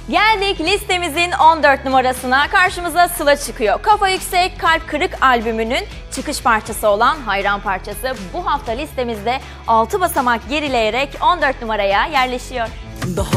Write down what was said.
Geldik listemizin 14 numarasına. Karşımıza Sıla çıkıyor. Kafa Yüksek Kalp Kırık albümünün çıkış parçası olan Hayran parçası bu hafta listemizde 6 basamak gerileyerek 14 numaraya yerleşiyor. Daha